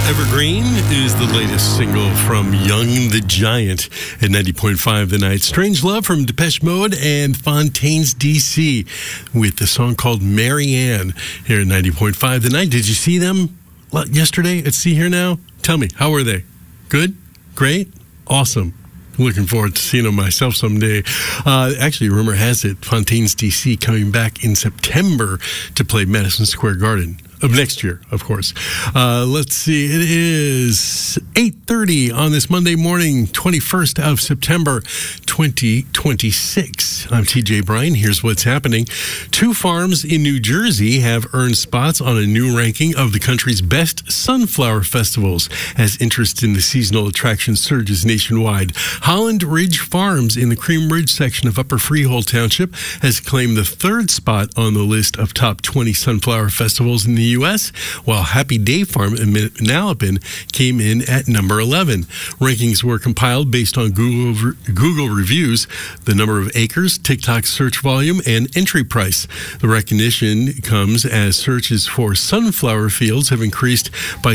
Evergreen is the latest single from Young the Giant at 90.5 The Night. Strange Love from Depeche Mode and Fontaines DC with the song called Marianne here at 90.5 The Night. Did you see them yesterday at See Here Now? Tell me, how were they? Good? Great? Awesome. Looking forward to seeing them myself someday. Actually, rumor has it Fontaines DC coming back in September to play Madison Square Garden. Of next year, of course. Let's see. It is 8:30 on this Monday morning, 21st of September, 2026. I'm TJ Bryan. Here's what's happening. 2 farms in New Jersey have earned spots on a new ranking of the country's best sunflower festivals as interest in the seasonal attraction surges nationwide. Holland Ridge Farms in the Cream Ridge section of Upper Freehold Township has claimed the 3rd spot on the list of top 20 sunflower festivals in the U.S., while Happy Day Farm in Manalapan came in at number 11. Rankings were compiled based on Google reviews, the number of acres, TikTok search volume, and entry price. The recognition comes as searches for sunflower fields have increased by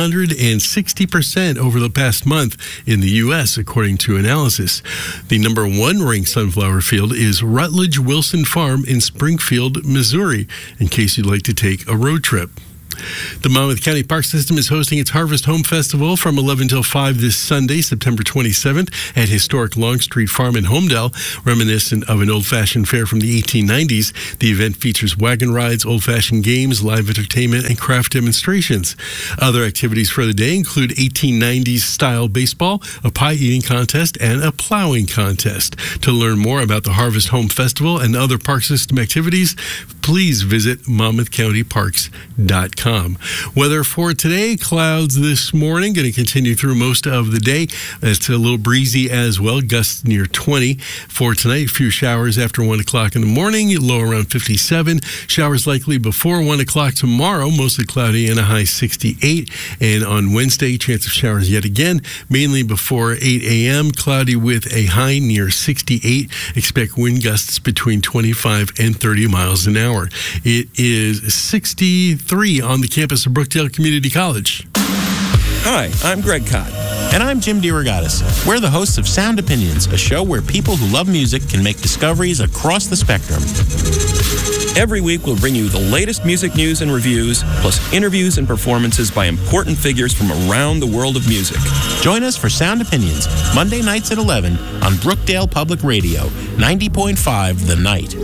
360% over the past month in the U.S., according to analysis. The number 1 ranked sunflower field is Rutledge Wilson Farm in Springfield, Missouri, in case you'd like to take a road trip. The Monmouth County Park System is hosting its Harvest Home Festival from 11 till 5 this Sunday, September 27th, at historic Longstreet Farm in Homedale. Reminiscent of an old-fashioned fair from the 1890s, the event features wagon rides, old-fashioned games, live entertainment, and craft demonstrations. Other activities for the day include 1890s-style baseball, a pie-eating contest, and a plowing contest. To learn more about the Harvest Home Festival and other park system activities, please visit monmouthcountyparks.com. Weather for today, clouds this morning, going to continue through most of the day. It's a little breezy as well, gusts near 20. For tonight, a few showers after 1 o'clock in the morning, low around 57. Showers likely before 1 o'clock tomorrow, mostly cloudy and a high 68. And on Wednesday, chance of showers yet again, mainly before 8 a.m., cloudy with a high near 68. Expect wind gusts between 25 and 30 miles an hour. It is 63 on the campus of Brookdale Community College. Hi, I'm Greg Cott. And I'm Jim DeRogatis. We're the hosts of Sound Opinions, a show where people who love music can make discoveries across the spectrum. Every week, we'll bring you the latest music news and reviews, plus interviews and performances by important figures from around the world of music. Join us for Sound Opinions, Monday nights at 11 on Brookdale Public Radio, 90.5 The Night.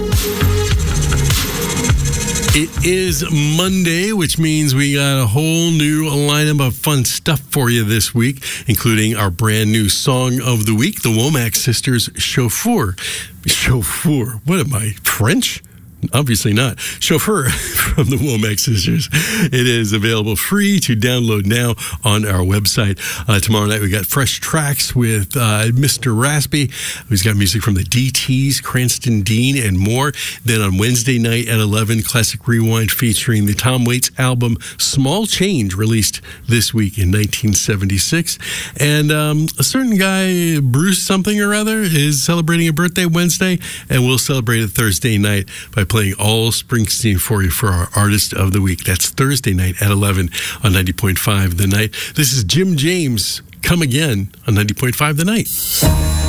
It is Monday, which means we got a whole new lineup of fun stuff for you this week, including our brand new song of the week, the Womack Sisters' Chauffeur. Chauffeur? What am I, French? Obviously not. Chauffeur from the Womack Sisters. It is available free to download now on our website. Tomorrow night we got fresh tracks with Mr. Raspy, who's got music from the DTs, Cranston Dean, and more. Then on Wednesday night at 11, Classic Rewind featuring the Tom Waits album Small Change, released this week in 1976. And a certain guy, Bruce something or other, is celebrating a birthday Wednesday, and we'll celebrate it Thursday night by playing all Springsteen for you for our Artist of the Week. That's Thursday night at 11 on 90.5 The Night. This is Jim James. Come again on 90.5 The Night.